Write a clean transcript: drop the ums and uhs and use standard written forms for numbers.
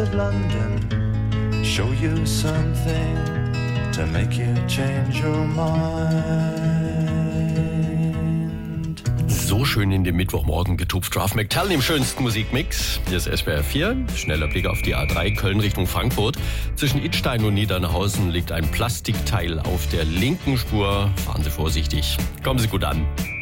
of London show you something to make you change your mind. So schön in den Mittwochmorgen getupft. Ralph McTellen im schönsten Musikmix. Hier ist SWR 4. Schneller Blick auf die A3 Köln Richtung Frankfurt. Zwischen Idstein und Niedernhausen liegt ein Plastikteil auf der linken Spur. Fahren Sie vorsichtig. Kommen Sie gut an.